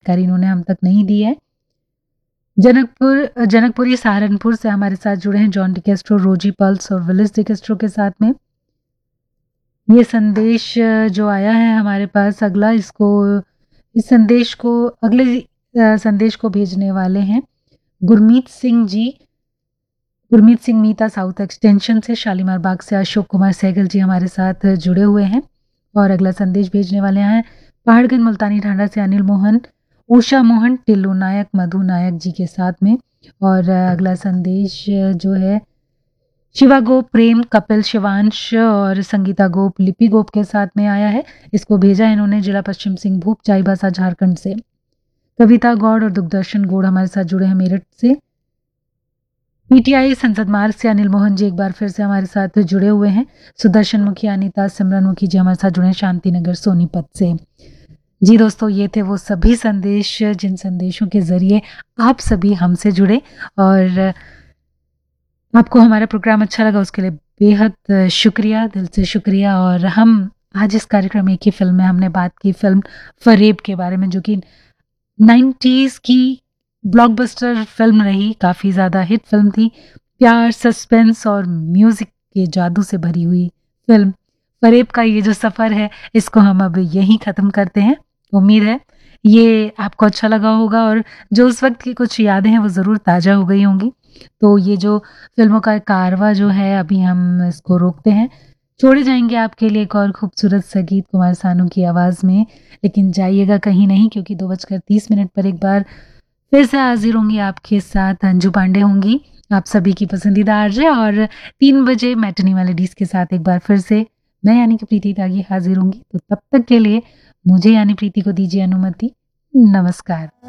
जानकारी इन्होंने हम तक नहीं दी है। जनकपुरी सहारनपुर से हमारे साथ जुड़े हैं जॉन डी कैस्ट्रो, रोजी पल्स और विलिस डी कैस्ट्रो के साथ में। ये संदेश जो आया है हमारे पास अगले संदेश को भेजने वाले हैं गुरमीत सिंह जी। गुरमीत सिंह मीता साउथ एक्सटेंशन से, शालीमार बाग से अशोक कुमार सहगल जी हमारे साथ जुड़े हुए हैं। और अगला संदेश भेजने वाले हैं पहाड़गंज मुल्तानी ठाणा से अनिल मोहन, उषा मोहन, टिल्लू नायक, मधु नायक जी के साथ में। और अगला संदेश जो है शिवा गोप, प्रेम, कपिल, शिवांश और संगीता गोप, लिपि गोप के साथ में आया है। इसको भेजा है इन्होंने जिला पश्चिम सिंहभूम, चाईबासा, झारखंड से। कविता गौड़ और दुग्दर्शन गौड़ हमारे साथ जुड़े हैं मेरठ से। पीटीआई संसद मार्ग से अनिल मोहन जी एक बार फिर से हमारे साथ जुड़े हुए हैं। सुदर्शन मुखी, अनीता, सिमरन मुखी जी हमारे साथ जुड़े हैं शांतिनगर सोनीपत से। जी दोस्तों, ये थे वो सभी संदेश जिन संदेशों के जरिए आप सभी हमसे जुड़े। और आपको हमारा प्रोग्राम अच्छा लगा उसके लिए बेहद शुक्रिया, दिल से शुक्रिया। और हम आज इस कार्यक्रम में एक ही फिल्म में हमने बात की फिल्म फरेब के बारे में, जो कि 90s की ब्लॉकबस्टर फिल्म रही, काफ़ी ज़्यादा हिट फिल्म थी। प्यार, सस्पेंस और म्यूज़िक के जादू से भरी हुई फिल्म फरेब का ये जो सफ़र है, इसको हम अब यहीं ख़त्म करते हैं। उम्मीद है ये आपको अच्छा लगा होगा और जो उस वक्त की कुछ यादें हैं वो ज़रूर ताज़ा हो गई होंगी। तो ये जो फिल्मों का कारवा जो है, अभी हम इसको रोकते हैं। छोड़े जाएंगे आपके लिए एक और खूबसूरत सा गीत कुमार सानू की आवाज़ में। लेकिन जाइएगा कहीं नहीं, क्योंकि 2:30 पर एक बार फिर से हाजिर होंगी आपके साथ अंजू पांडे होंगी, आप सभी की पसंदीदा आरजे। और 3 बजे मैटनी मेलोडीज के साथ एक बार फिर से मैं यानी कि प्रीति त्यागी हाजिर होंगी। तो तब तक के लिए मुझे यानी प्रीति को दीजिए अनुमति। नमस्कार।